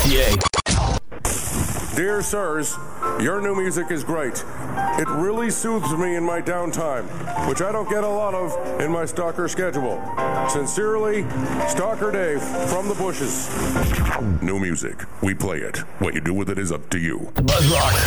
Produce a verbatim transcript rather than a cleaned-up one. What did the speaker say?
Yeah. Dear sirs, your new music is great. It really soothes me in my downtime, which I don't get a lot of in my Stalker schedule. Sincerely, Stalker Dave from the bushes. New music. We play it. What you do with it is up to you. Buzz Rock.